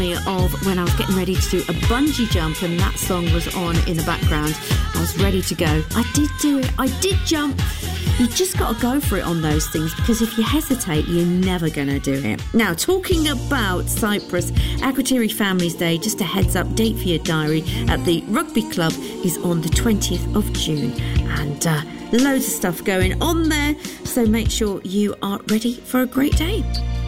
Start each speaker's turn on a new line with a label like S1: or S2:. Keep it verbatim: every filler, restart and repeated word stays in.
S1: Of when I was getting ready to do a bungee jump and that song was on in the background. I was ready to go. I did do it. I did jump. You just got to go for it on those things, because if you hesitate, you're never going to do it. Now, talking about Cyprus, Akrotiri Families Day, just a heads up, date for your diary at the rugby club is on the twentieth of June. And uh, loads of stuff going on there. So make sure you are ready for a great day.